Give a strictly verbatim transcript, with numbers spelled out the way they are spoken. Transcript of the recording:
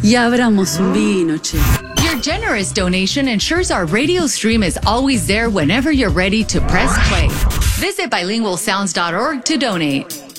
Y abramos un vino, che. Your generous donation ensures our radio stream is always there whenever you're ready to press play. Visit bilingual sounds dot org to donate.